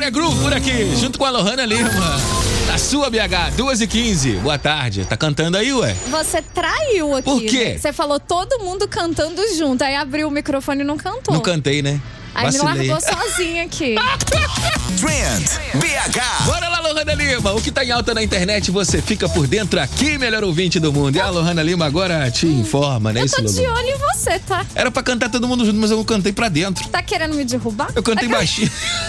Glória Groove por aqui, junto com a Lohana Lima. Na sua BH, 2h15. Boa tarde. Tá cantando aí, ué? Você traiu aqui. Por quê? Né? Você falou todo mundo cantando junto. Aí abriu o microfone e não cantou. Não cantei, né? Aí Vacilei. me largou sozinha aqui. Trend BH. Bora lá, Lohana Lima. O que tá em alta na internet, você fica por dentro aqui, melhor ouvinte do mundo. E a Lohana Lima agora te informa, né? Eu tô de olho em você, tá? Era pra cantar todo mundo junto, mas eu cantei pra dentro. Tá querendo me derrubar? Eu cantei baixinho.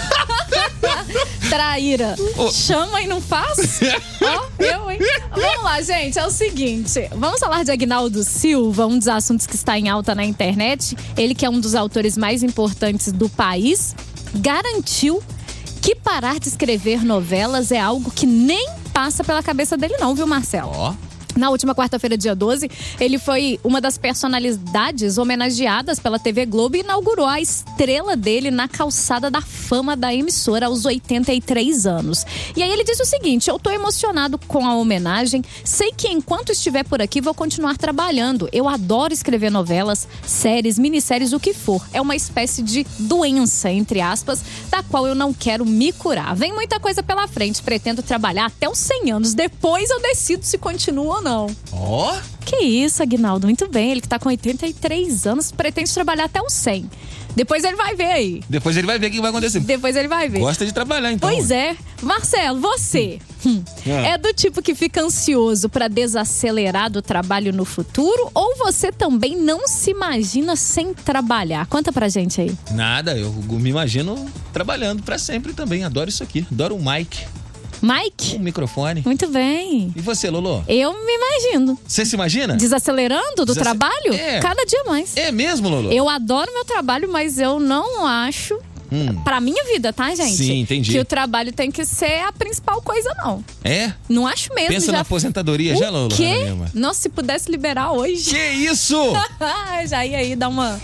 Traíra. Oh. Chama e não faz? Ó, eu, hein? Vamos lá, gente. É o seguinte. Vamos falar de Agnaldo Silva, um dos assuntos que está em alta na internet. Ele, que é um dos autores mais importantes do país, garantiu que parar de escrever novelas é algo que nem passa pela cabeça dele não, viu, Marcelo? Ó. Na última quarta-feira, dia 12, ele foi uma das personalidades homenageadas pela TV Globo e inaugurou a estrela dele na calçada da fama da emissora aos 83 anos. E aí ele disse o seguinte: eu tô emocionado com a homenagem, sei que enquanto estiver por aqui vou continuar trabalhando. Eu adoro escrever novelas, séries, minisséries, o que for. É uma espécie de doença, entre aspas, da qual eu não quero me curar. Vem muita coisa pela frente, pretendo trabalhar até os 100 anos. Depois eu decido se continua ou não. Ó. Que isso, Agnaldo, muito bem. Ele que tá com 83 anos, pretende trabalhar até os 100. Depois ele vai ver aí. Depois ele vai ver o que vai acontecer. Depois ele vai ver. Gosta de trabalhar, então. Pois é. Marcelo, você é do tipo que fica ansioso pra desacelerar do trabalho no futuro? Ou você também não se imagina sem trabalhar? Conta pra gente aí. Nada, eu me imagino trabalhando pra sempre também. Adoro isso aqui. Adoro um mic. Mike? Um microfone. Muito bem. E você, Lolo? Eu me imagino. Você se imagina? Desacelerando do trabalho? É. Cada dia mais. É mesmo, Lolo? Eu adoro meu trabalho, mas eu não acho, pra minha vida, tá, gente? Sim, entendi. Que o trabalho tem que ser a principal coisa, não. É? Não acho mesmo. Pensa na aposentadoria já, Lolo? O quê? Nossa, se pudesse liberar hoje. Que isso? Já ia aí dar uma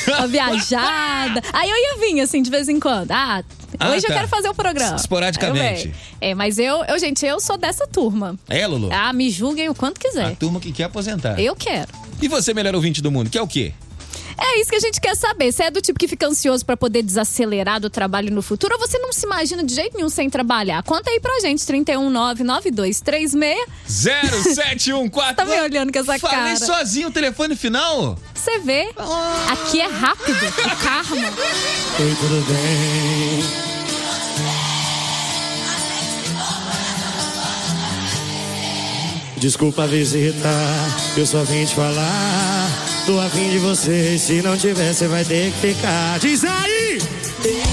viajada. Aí eu ia vir, assim, de vez em quando. Hoje eu quero fazer o programa. Esporadicamente. Mas gente, eu sou dessa turma. É, Lolo? Me julguem o quanto quiser. A turma que quer aposentar. Eu quero. E você, melhor ouvinte do mundo, quer o quê? É isso que a gente quer saber. Você é do tipo que fica ansioso pra poder desacelerar do trabalho no futuro, ou você não se imagina de jeito nenhum sem trabalhar? Conta aí pra gente, 31992360714. Tá me olhando com essa cara. Falei sozinho o telefone final. Você vê, aqui é rápido, o karma. Oi, tudo bem? Desculpa a visita, eu só vim te falar. Tô afim de você, se não tiver, você vai ter que ficar. Diz aí!